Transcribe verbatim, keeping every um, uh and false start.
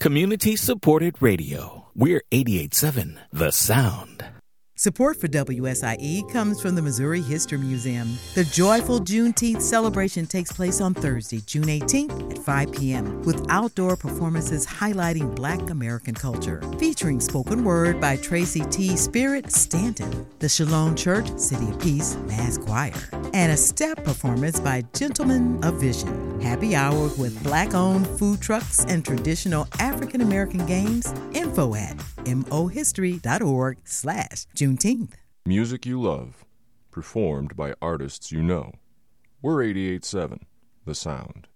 Community-supported radio. We're eighty-eight point seven The Sound. Support for W S I E comes from the Missouri History Museum. The joyful Juneteenth celebration takes place on Thursday, June eighteenth at five p.m. with outdoor performances highlighting Black American culture, featuring spoken word by Tracy T. Spirit Stanton, the Shalom Church City of Peace Mass Choir, and a step performance by Gentlemen of Vision. Happy hour with Black-owned food trucks and traditional African American games. Info at mohistory.org slash Juneteenth. Music you love, performed by artists you know. We're eighty-eight point seven The Sound.